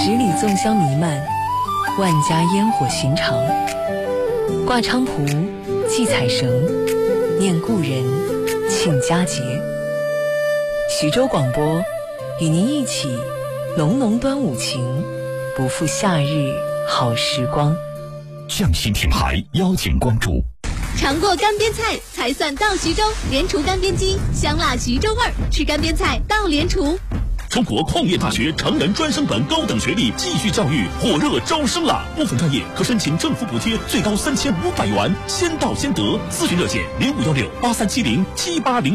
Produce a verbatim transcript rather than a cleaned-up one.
十里粽香弥漫，万家烟火寻常。挂菖蒲，系彩绳，念故人，庆佳节。徐州广播与您一起浓浓端午情，不负夏日好时光。 匠心品牌邀请关注。 尝过干煸菜才算到徐州，莲厨干煸鸡，香辣徐州味儿，吃干煸菜到莲厨。 中国矿业大学成人专升本高等学历继续教育火热招生了，部分专业可申请政府补贴，最高三千五百元，先到先得。咨询热线零五幺六八三七零七八零。